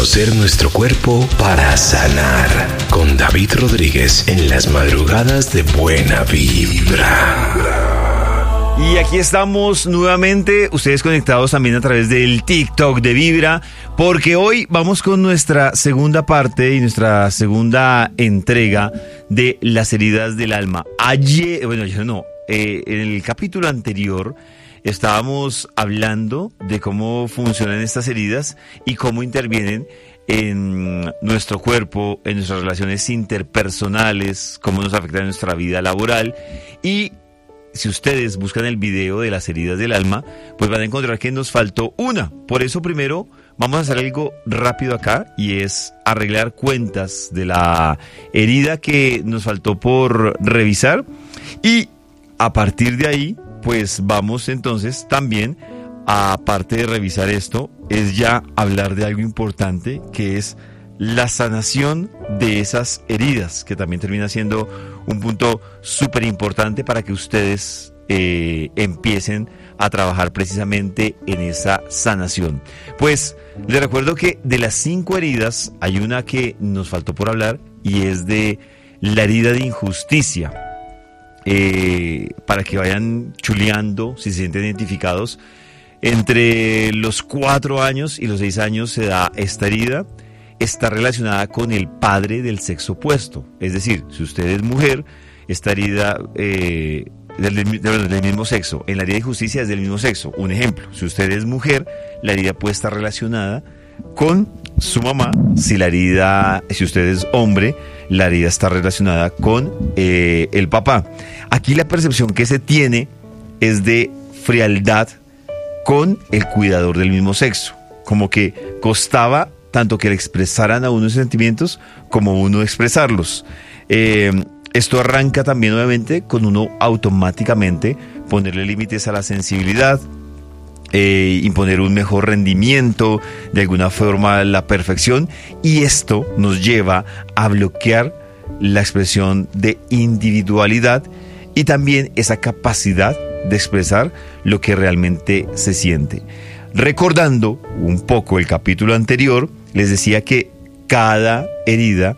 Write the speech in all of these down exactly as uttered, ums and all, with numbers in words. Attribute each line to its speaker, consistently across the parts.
Speaker 1: Conocer nuestro cuerpo para sanar. Con David Rodríguez en las madrugadas de Buena Vibra.
Speaker 2: Y aquí estamos nuevamente, ustedes conectados también a través del TikTok de Vibra, porque hoy vamos con nuestra segunda parte y nuestra segunda entrega de las heridas del alma. Ayer, bueno, ayer no, eh, en el capítulo anterior estábamos hablando de cómo funcionan estas heridas y cómo intervienen en nuestro cuerpo, en nuestras relaciones interpersonales, cómo nos afectan en nuestra vida laboral. Y si ustedes buscan el video de las heridas del alma, pues van a encontrar que nos faltó una. Por eso primero vamos a hacer algo rápido acá y es arreglar cuentas de la herida que nos faltó por revisar. Y a partir de ahí, pues vamos entonces también, aparte de revisar esto, es ya hablar de algo importante, que es la sanación de esas heridas, que también termina siendo un punto súper importante para que ustedes eh, empiecen a trabajar precisamente en esa sanación. Pues les recuerdo que de las cinco heridas hay una que nos faltó por hablar y es de la herida de injusticia. Eh, para que vayan chuleando, si se sienten identificados, entre los cuatro años y los seis años se da esta herida. Está relacionada con el padre del sexo opuesto, es decir, si usted es mujer, esta herida eh, del, del, del mismo sexo, en la herida de injusticia es del mismo sexo. Un ejemplo, si usted es mujer, la herida puede estar relacionada con su mamá. Si la herida, si usted es hombre, la herida está relacionada con eh, el papá. Aquí la percepción que se tiene es de frialdad con el cuidador del mismo sexo, como que costaba tanto que le expresaran a uno sus sentimientos como uno expresarlos. Eh, esto arranca también obviamente con uno automáticamente ponerle límites a la sensibilidad, Eh, imponer un mejor rendimiento, de alguna forma la perfección, y esto nos lleva a bloquear la expresión de individualidad y también esa capacidad de expresar lo que realmente se siente. Recordando un poco el capítulo anterior, les decía que cada herida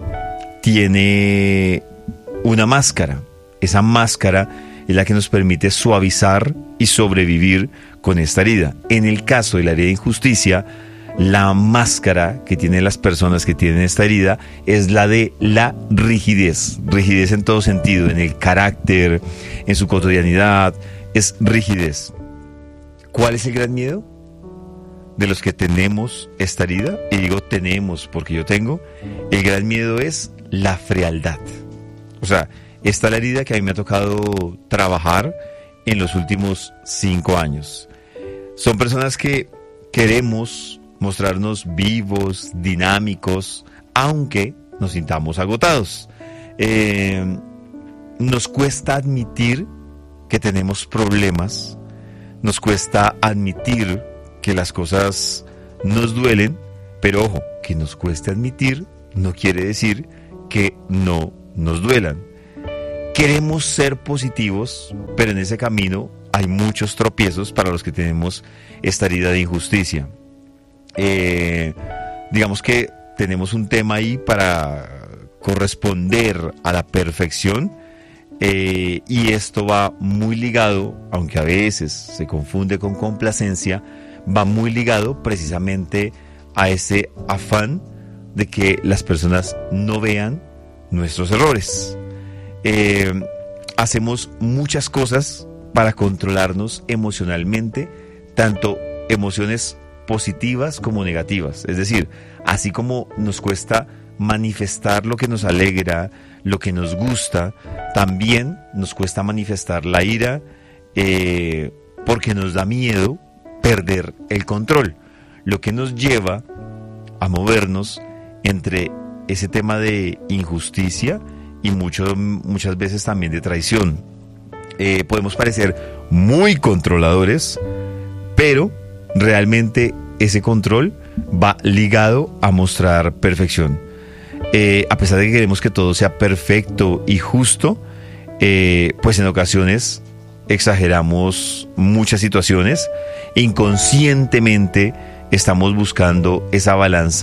Speaker 2: tiene una máscara. Esa máscara es la que nos permite suavizar y sobrevivir con esta herida. En el caso de la herida de injusticia, la máscara que tienen las personas que tienen esta herida es la de la rigidez. Rigidez en todo sentido, en el carácter, en su cotidianidad, es rigidez. ¿Cuál es el gran miedo de los que tenemos esta herida? Y digo tenemos porque yo tengo. El gran miedo es la frialdad. O sea, esta es la herida que a mí me ha tocado trabajar en los últimos cinco años. Son personas que queremos mostrarnos vivos, dinámicos, aunque nos sintamos agotados. Eh, nos cuesta admitir que tenemos problemas, nos cuesta admitir que las cosas nos duelen, pero ojo, que nos cueste admitir no quiere decir que no nos duelan. Queremos ser positivos, pero en ese camino hay muchos tropiezos para los que tenemos esta herida de injusticia. Eh, digamos que tenemos un tema ahí para corresponder a la perfección, eh, y esto va muy ligado, aunque a veces se confunde con complacencia, va muy ligado precisamente a ese afán de que las personas no vean nuestros errores. Eh, hacemos muchas cosas para controlarnos emocionalmente, tanto emociones positivas como negativas. Es decir, así como nos cuesta manifestar lo que nos alegra, lo que nos gusta, también nos cuesta manifestar la ira, eh, porque nos da miedo perder el control, lo que nos lleva a movernos entre ese tema de injusticia y mucho, muchas veces también de traición. Eh, podemos parecer muy controladores, pero realmente ese control va ligado a mostrar perfección. Eh, a pesar de que queremos que todo sea perfecto y justo, eh, pues en ocasiones exageramos muchas situaciones, inconscientemente estamos buscando esa balanza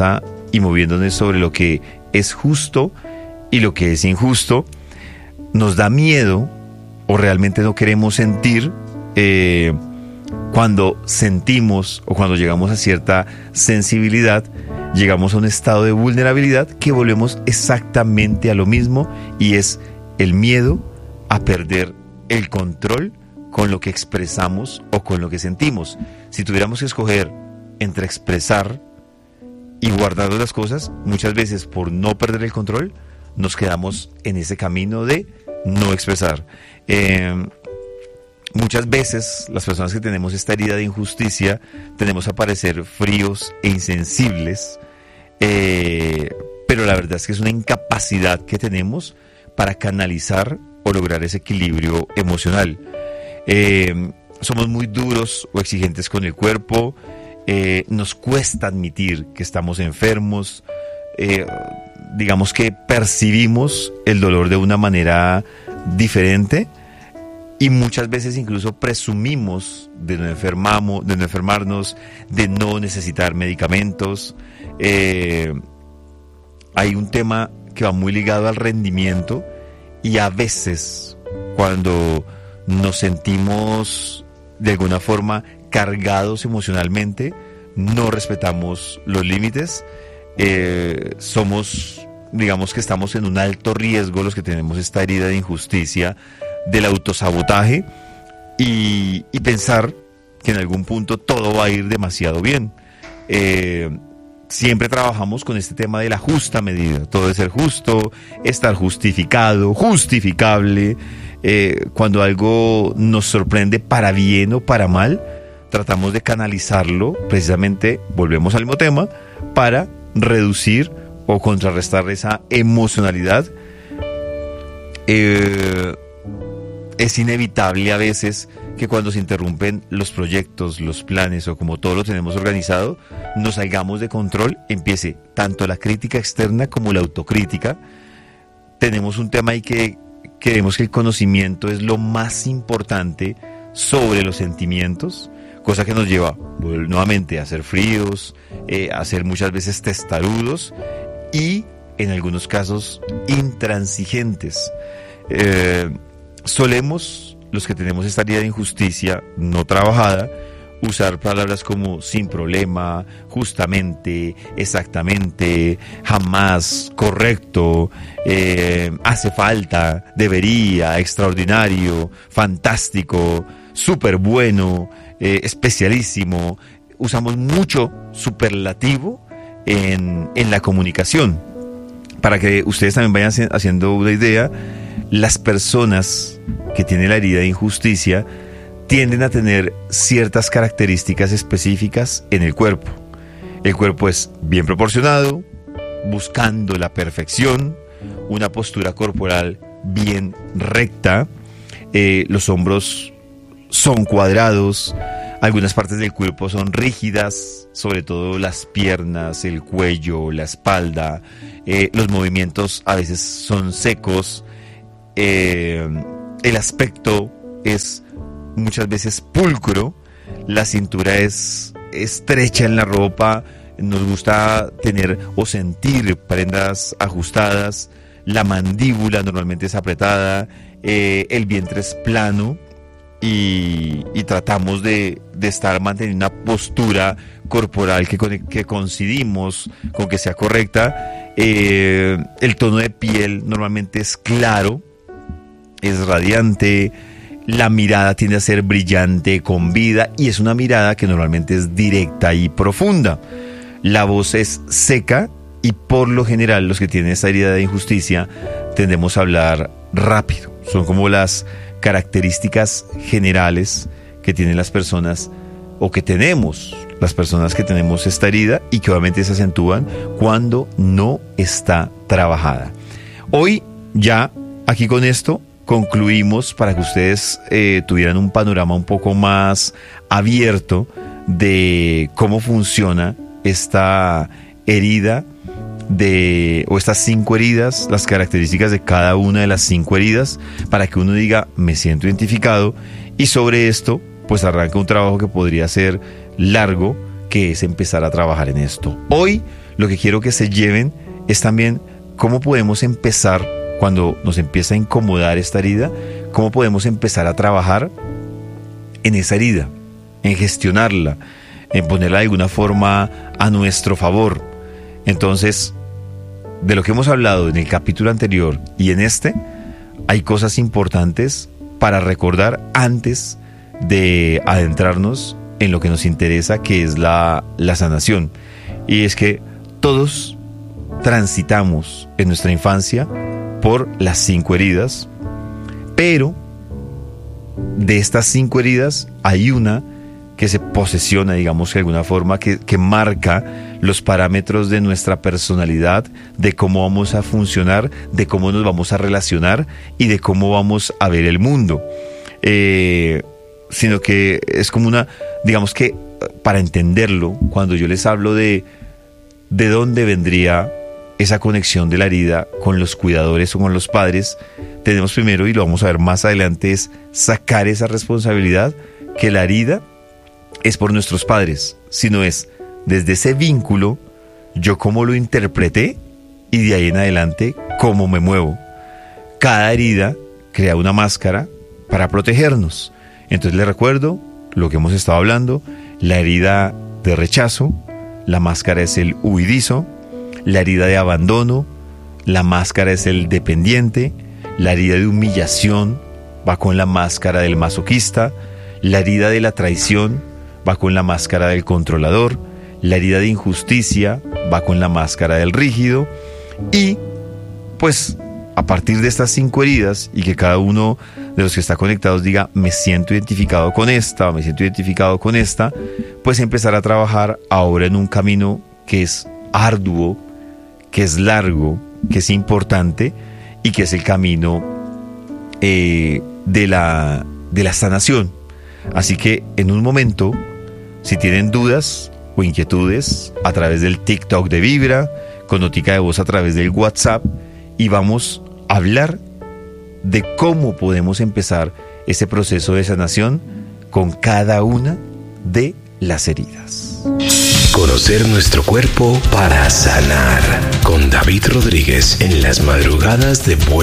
Speaker 2: y moviéndonos sobre lo que es justo y lo que es injusto, nos da miedo o realmente no queremos sentir eh, cuando sentimos o cuando llegamos a cierta sensibilidad, llegamos a un estado de vulnerabilidad que volvemos exactamente a lo mismo, y es el miedo a perder el control con lo que expresamos o con lo que sentimos. Si tuviéramos que escoger entre expresar y guardar las cosas, muchas veces por no perder el control nos quedamos en ese camino de no expresar. Eh, muchas veces las personas que tenemos esta herida de injusticia tendemos a parecer fríos e insensibles, eh, pero la verdad es que es una incapacidad que tenemos para canalizar o lograr ese equilibrio emocional. Eh, somos muy duros o exigentes con el cuerpo, eh, nos cuesta admitir que estamos enfermos, eh, digamos que percibimos el dolor de una manera diferente y muchas veces incluso presumimos de no, enfermamos, de no enfermarnos, de no necesitar medicamentos. Eh, hay un tema que va muy ligado al rendimiento, y a veces cuando nos sentimos de alguna forma cargados emocionalmente, no respetamos los límites, eh, somos, digamos que estamos en un alto riesgo los que tenemos esta herida de injusticia, del autosabotaje y, y pensar que en algún punto todo va a ir demasiado bien. Eh, Siempre trabajamos con este tema de la justa medida. Todo debe ser justo, estar justificado, justificable. Eh, cuando algo nos sorprende para bien o para mal, tratamos de canalizarlo, precisamente, volvemos al mismo tema, para reducir o contrarrestar esa emocionalidad. Eh, es inevitable a veces que cuando se interrumpen los proyectos, los planes o como todo lo tenemos organizado, nos salgamos de control, empiece tanto la crítica externa como la autocrítica. Tenemos un tema ahí que creemos que el conocimiento es lo más importante sobre los sentimientos, cosa que nos lleva nuevamente a ser fríos, eh, a ser muchas veces testarudos y en algunos casos intransigentes. Eh, solemos, los que tenemos esta herida de injusticia no trabajada, usar palabras como sin problema, justamente, exactamente, jamás, correcto, eh, hace falta, debería, extraordinario, fantástico, súper bueno, eh, especialísimo. Usamos mucho superlativo en, en la comunicación. Para que ustedes también vayan haciendo una idea, las personas que tienen la herida de injusticia tienden a tener ciertas características específicas en el cuerpo. El cuerpo es bien proporcionado, buscando la perfección, una postura corporal bien recta, eh, los hombros son cuadrados, algunas partes del cuerpo son rígidas, sobre todo las piernas, el cuello, la espalda, eh, los movimientos a veces son secos, eh, el aspecto es muchas veces pulcro, la cintura es estrecha en la ropa, nos gusta tener o sentir prendas ajustadas, la mandíbula normalmente es apretada, eh, el vientre es plano y, y tratamos de, de estar manteniendo una postura corporal que, que coincidimos con que sea correcta. Eh, el tono de piel normalmente es claro, es radiante, la mirada tiende a ser brillante, con vida, y es una mirada que normalmente es directa y profunda. La voz es seca y por lo general los que tienen esta herida de injusticia tendemos a hablar rápido. Son como las características generales que tienen las personas o que tenemos las personas que tenemos esta herida y que obviamente se acentúan cuando no está trabajada. Hoy ya aquí con esto concluimos para que ustedes eh, tuvieran un panorama un poco más abierto de cómo funciona esta herida de, o estas cinco heridas, las características de cada una de las cinco heridas, para que uno diga, me siento identificado, y sobre esto, pues arranca un trabajo que podría ser largo, que es empezar a trabajar en esto. Hoy lo que quiero que se lleven es también cómo podemos empezar, cuando nos empieza a incomodar esta herida, cómo podemos empezar a trabajar en esa herida, en gestionarla, en ponerla de alguna forma a nuestro favor. Entonces, de lo que hemos hablado en el capítulo anterior y en este, hay cosas importantes para recordar antes de adentrarnos en lo que nos interesa, que es la, la sanación. Y es que todos transitamos en nuestra infancia por las cinco heridas, pero de estas cinco heridas hay una que se posesiona, digamos, de alguna forma, que, que marca los parámetros de nuestra personalidad, de cómo vamos a funcionar, de cómo nos vamos a relacionar y de cómo vamos a ver el mundo. Eh, sino que es como una, digamos que para entenderlo, cuando yo les hablo de de dónde vendría esa conexión de la herida con los cuidadores o con los padres, tenemos primero, y lo vamos a ver más adelante, es sacar esa responsabilidad, que la herida es por nuestros padres, sino es desde ese vínculo, yo cómo lo interpreté y de ahí en adelante cómo me muevo. Cada herida crea una máscara para protegernos. Entonces les recuerdo lo que hemos estado hablando: la herida de rechazo, la máscara es el huidizo; la herida de abandono, la máscara es el dependiente; la herida de humillación va con la máscara del masoquista; la herida de la traición va con la máscara del controlador; la herida de injusticia va con la máscara del rígido. Y pues a partir de estas cinco heridas, y que cada uno de los que está conectados diga, me siento identificado con esta, o me siento identificado con esta, pues empezar a trabajar ahora en un camino que es arduo, que es largo, que es importante, y que es el camino eh, de la, de la sanación. Así que en un momento, si tienen dudas o inquietudes, a través del TikTok de Vibra, con notica de voz a través del WhatsApp, y vamos a hablar de cómo podemos empezar ese proceso de sanación con cada una de las heridas.
Speaker 1: Conocer nuestro cuerpo para sanar, con David Rodríguez en las madrugadas de Buen